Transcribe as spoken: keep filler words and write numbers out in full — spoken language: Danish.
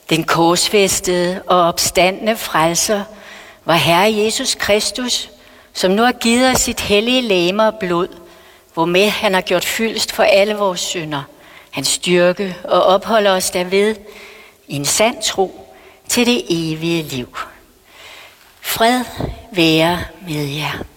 Den korsfæstede og opstandne frelser var Herre Jesus Kristus, som nu har givet os sit hellige legeme og blod, hvormed han har gjort fyldest for alle vores synder, hans styrke og opholder os derved i en sand tro til det evige liv. Fred være med jer.